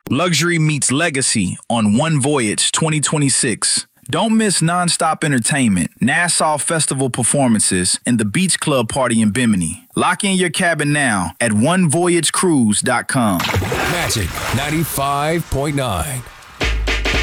Luxury meets legacy on One Voyage 2026. Don't miss nonstop entertainment, Nassau Festival performances, and the Beach Club party in Bimini. Lock in your cabin now at onevoyagecruise.com. Magic 95.9.